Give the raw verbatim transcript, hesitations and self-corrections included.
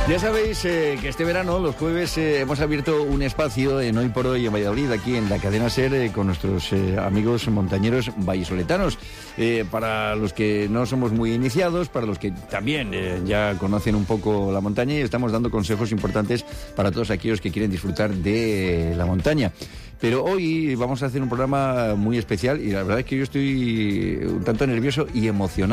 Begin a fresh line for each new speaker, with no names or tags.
Ya sabéis eh, que este verano, los jueves, eh, hemos abierto un espacio en Hoy por Hoy en Valladolid, aquí en la cadena SER, eh, con nuestros eh, amigos montañeros vallisoletanos. Eh, para los que no somos muy iniciados, para los que también eh, ya conocen un poco la montaña, y estamos dando consejos importantes para todos aquellos que quieren disfrutar de la montaña. Pero hoy vamos a hacer un programa muy especial y la verdad es que yo estoy un tanto nervioso y emocionado.